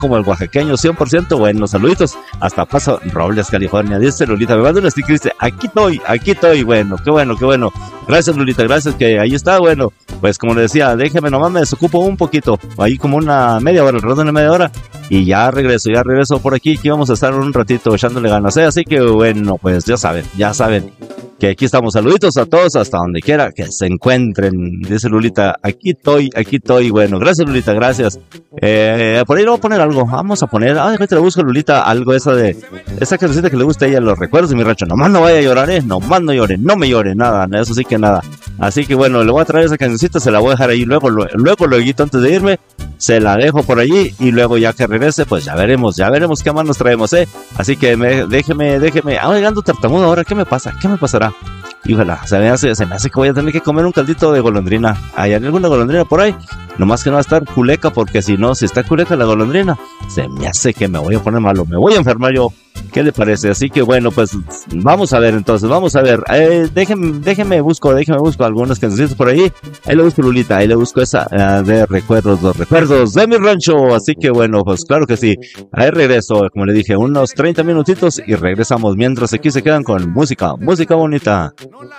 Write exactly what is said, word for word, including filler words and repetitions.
como el oaxaqueño cien por ciento. Bueno, saluditos hasta Paso Robles, California. Dice Lulita, me manda un sticker, dice, aquí estoy, aquí estoy. Bueno, qué bueno, qué bueno. Gracias, Lulita, gracias, que ahí está. Bueno, pues como le decía, déjeme nomás, me desocupo un poquito, ahí como una media hora, alrededor de una media hora, y ya regreso, ya regreso por aquí, que vamos a estar un ratito echándole ganas, ¿eh? Así que bueno, pues ya saben, ya saben que aquí estamos. Saluditos a todos hasta donde quiera que se encuentren. Dice Lulita, aquí estoy, aquí estoy. Bueno, gracias, Lulita, gracias. Eh, por ahí le voy a poner algo, vamos a poner, ah, déjate le busco, Lulita, algo esa de, esa cancioncita que le gusta a ella, los recuerdos de mi rancho. Nomás no vaya a llorar, eh, nomás no llore, no me llore, nada, eso sí que nada. Así que bueno, le voy a traer esa cancioncita, se la voy a dejar ahí luego, luego, luego, luego antes de irme, se la dejo por allí y luego ya que regrese, pues ya veremos, ya veremos qué más nos traemos, eh. Así que me, déjeme, déjeme, ah, llegando tartamudo ahora, ¿qué me pasa? ¿Qué me pasará? Híjole, se me hace, se me hace que voy a tener que comer un caldito de golondrina. ¿Hay alguna golondrina por ahí? Nomás que no va a estar culeca, porque si no, si está culeca la golondrina, se me hace que me voy a poner malo, me voy a enfermar yo. ¿Qué le parece? Así que bueno, pues vamos a ver entonces, vamos a ver. Eh, déjenme, déjenme busco, déjenme busco algunas canciones por ahí. Ahí le busco Lulita, ahí le busco esa uh, de recuerdos, los recuerdos de mi rancho. Así que bueno, pues claro que sí. Ahí regreso, como le dije, unos treinta minutitos y regresamos. Mientras aquí se quedan con música, música bonita. No la